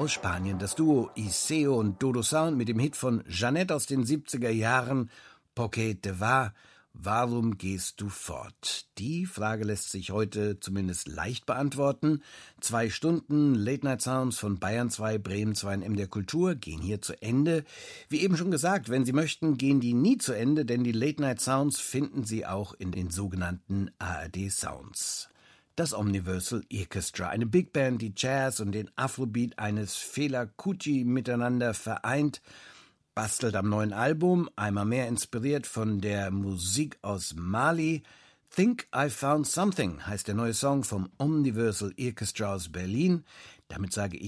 aus Spanien. Das Duo Iseo und Dodo Sound mit dem Hit von Jeanette aus den 70er Jahren, Porque te va, warum gehst du fort? Die Frage lässt sich heute zumindest leicht beantworten. 2 Stunden Late Night Sounds von Bayern 2, Bremen 2 und MDR Kultur gehen hier zu Ende. Wie eben schon gesagt, wenn Sie möchten, gehen die nie zu Ende, denn die Late Night Sounds finden Sie auch in den sogenannten ARD Sounds. Das Omniversal Orchestra, eine Big Band, die Jazz und den Afrobeat eines Fela Kuti miteinander vereint, bastelt am neuen Album, einmal mehr inspiriert von der Musik aus Mali. Think I Found Something heißt der neue Song vom Omniversal Orchestra aus Berlin. Damit sage ich